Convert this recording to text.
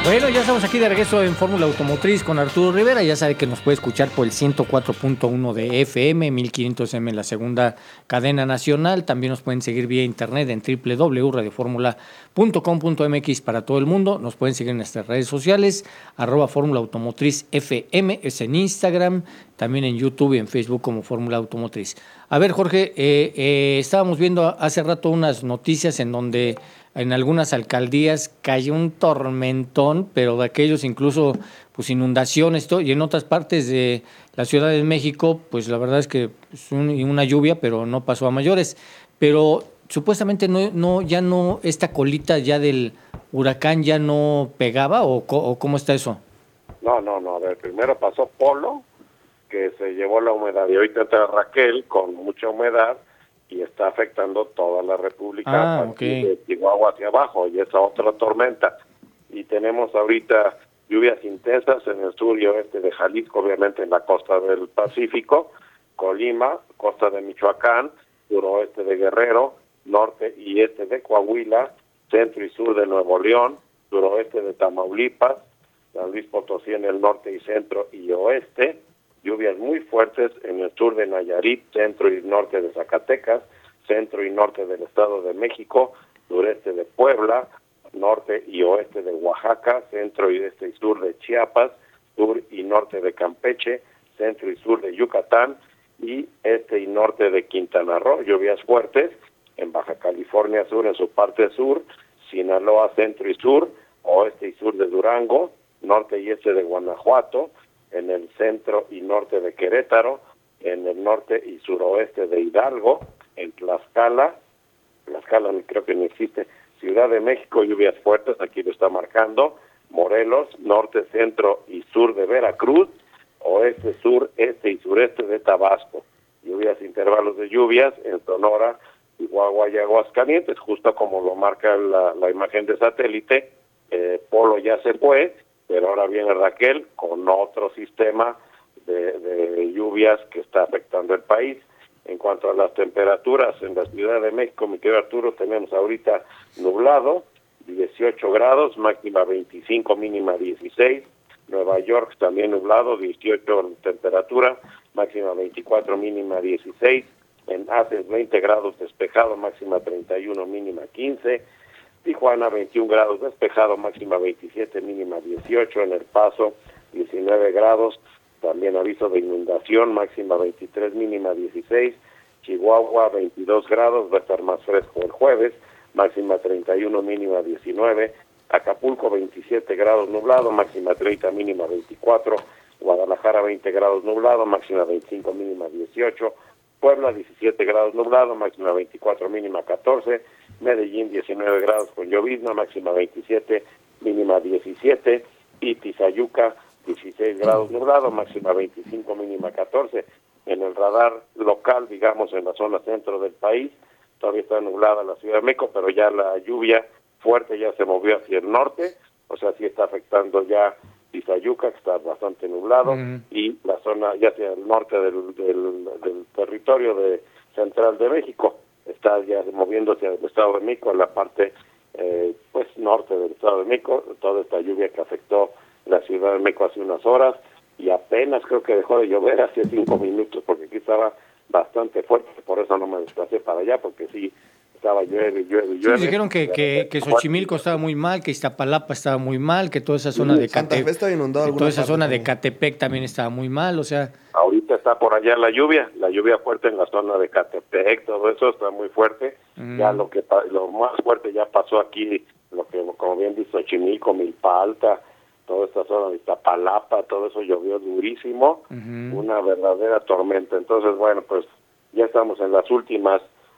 Bueno, ya estamos aquí de regreso en Fórmula Automotriz con Arturo Rivera. Ya sabe que nos puede escuchar por el 104.1 de FM, 1500M en la segunda cadena nacional. También nos pueden seguir vía internet en www.radioformula.com.mx para todo el mundo. Nos pueden seguir en nuestras redes sociales, @Fórmula Automotriz FM, es en Instagram, también en YouTube y en Facebook como Fórmula Automotriz. A ver, Jorge, estábamos viendo hace rato unas noticias en donde en algunas alcaldías cayó un tormentón, pero de aquellos incluso pues inundaciones, y en otras partes de la Ciudad de México, pues la verdad es que es una lluvia, pero no pasó a mayores. Pero supuestamente ya no, esta colita ya del huracán ya no pegaba, o ¿cómo está eso? No, a ver, primero pasó Polo, que se llevó la humedad, y ahorita está Raquel con mucha humedad, y está afectando toda la República, de Chihuahua hacia abajo, y esa otra tormenta. Y tenemos ahorita lluvias intensas en el sur y oeste de Jalisco, obviamente en la costa del Pacífico, Colima, costa de Michoacán, suroeste de Guerrero, norte y este de Coahuila, centro y sur de Nuevo León, suroeste de Tamaulipas, San Luis Potosí en el norte y centro y oeste, lluvias muy fuertes en el sur de Nayarit, centro y norte de Zacatecas, centro y norte del Estado de México, sureste de Puebla, norte y oeste de Oaxaca, centro y este y sur de Chiapas, sur y norte de Campeche, centro y sur de Yucatán y este y norte de Quintana Roo, lluvias fuertes en Baja California Sur, en su parte sur, Sinaloa, centro y sur, oeste y sur de Durango, norte y este de Guanajuato, en el centro y norte de Querétaro, en el norte y suroeste de Hidalgo, en Tlaxcala creo que no existe, Ciudad de México, lluvias fuertes, aquí lo está marcando, Morelos, norte, centro y sur de Veracruz, oeste, sur, este y sureste de Tabasco, lluvias, intervalos de lluvias en Sonora, Chihuahua y Aguascalientes, justo como lo marca la imagen de satélite. Polo ya se fue, pero ahora viene Raquel con otro sistema de lluvias que está afectando el país. En cuanto a las temperaturas en la Ciudad de México, mi querido Arturo, tenemos ahorita nublado, 18 grados, máxima 25, mínima 16. Nueva York también nublado, 18 temperatura, máxima 24, mínima 16. En Athens 20 grados despejado, máxima 31, mínima 15. Tijuana 21 grados despejado, máxima 27, mínima 18. En El Paso 19 grados, también aviso de inundación, máxima 23, mínima 16. Chihuahua 22 grados, va a estar más fresco el jueves, máxima 31, mínima 19. Acapulco 27 grados nublado, máxima 30, mínima 24. Guadalajara 20 grados nublado, máxima 25, mínima 18. Puebla 17 grados nublado, máxima 24, mínima 14. Medellín 19 grados con llovizna, máxima 27, mínima 17. Y Tizayuca 16 grados nublado, máxima 25, mínima 14. En el radar local, digamos, en la zona centro del país, todavía está nublada la Ciudad de México, pero ya la lluvia fuerte ya se movió hacia el norte, o sea, sí está afectando ya Tizayuca, que está bastante nublado, y la zona ya hacia el norte del territorio central de México, está ya moviéndose hacia el Estado de México, en la parte pues norte del Estado de México, toda esta lluvia que afectó la Ciudad de México hace unas horas, y apenas creo que dejó de llover hace 5 minutos, porque aquí estaba bastante fuerte, por eso no me desplacé para allá, porque sí estaba llueve. Sí, dijeron que Xochimilco estaba muy mal, que Iztapalapa estaba muy mal, que toda esa zona de Santa Fe estaba inundada, toda esa zona de Catepec también estaba muy mal, o sea. Ahorita está por allá la lluvia fuerte en la zona de Catepec, todo eso está muy fuerte. Ya lo más fuerte ya pasó aquí, lo que como bien dice Xochimilco, Milpa Alta, toda esta zona de Iztapalapa, todo eso llovió durísimo, una verdadera tormenta. Entonces, bueno, pues ya estamos en las últimas